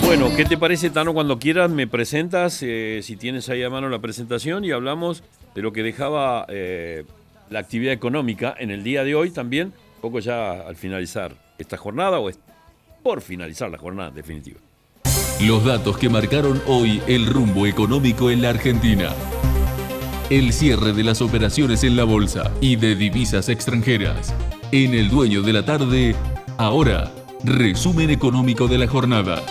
Bueno, ¿qué te parece, Tano? Cuando quieras me presentas, si tienes ahí a mano la presentación, y hablamos de lo que dejaba la actividad económica en el día de hoy también, un poco ya al finalizar esta jornada, por finalizar la jornada en definitiva. Los datos que marcaron hoy el rumbo económico en la Argentina. El cierre de las operaciones en la bolsa y de divisas extranjeras. En El Dueño de la Tarde, ahora, resumen económico de la jornada.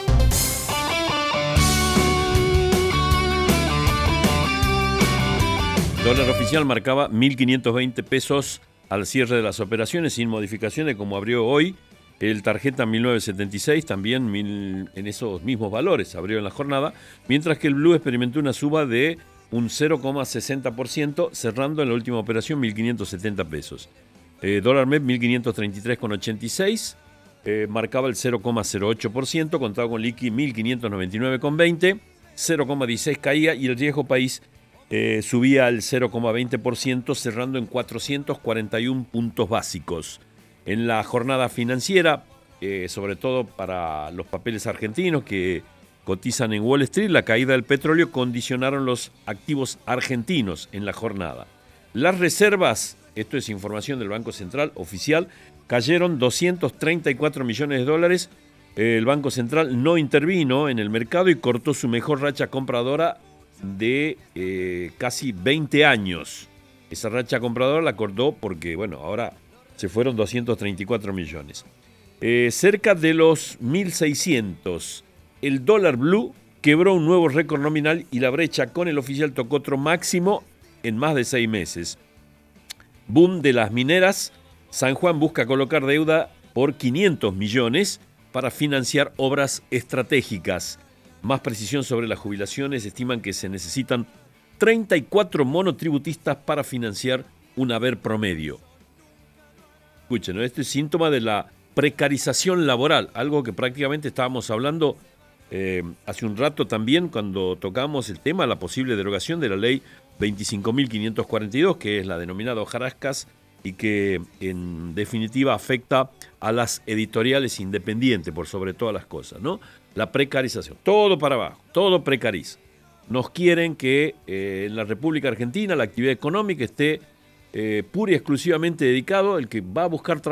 Dólar oficial marcaba 1.520 pesos al cierre de las operaciones, sin modificaciones como abrió hoy. El tarjeta 1976 también en esos mismos valores abrió en la jornada, mientras que el blue experimentó una suba de un 0,60%, cerrando en la última operación 1.570 pesos. Dólar MEP 1.533,86, marcaba el 0,08%, contaba con liqui 1.599,20, 0,16 caía, y el riesgo país subía al 0,20%, cerrando en 441 puntos básicos. En la jornada financiera, sobre todo para los papeles argentinos que cotizan en Wall Street, la caída del petróleo condicionaron los activos argentinos en la jornada. Las reservas, esto es información del Banco Central oficial, cayeron 234 millones de dólares. El Banco Central no intervino en el mercado y cortó su mejor racha compradora de casi 20 años. Esa racha compradora la cortó porque, bueno, ahora se fueron 234 millones. Cerca de los 1.600. El dólar blue quebró un nuevo récord nominal y la brecha con el oficial tocó otro máximo en más de 6 meses. Boom de las mineras. San Juan busca colocar deuda por 500 millones para financiar obras estratégicas. Más precisión sobre las jubilaciones: estiman que se necesitan 34 monotributistas para financiar un haber promedio. Escuchen, ¿no? Este es síntoma de la precarización laboral, algo que prácticamente estábamos hablando hace un rato también cuando tocamos el tema de la posible derogación de la ley 25.542, que es la denominada hojarascas y que en definitiva afecta a las editoriales independientes por sobre todas las cosas, ¿no? La precarización, todo para abajo, todo precariza. Nos quieren que en la República Argentina la actividad económica esté pura y exclusivamente dedicado el que va a buscar trabajo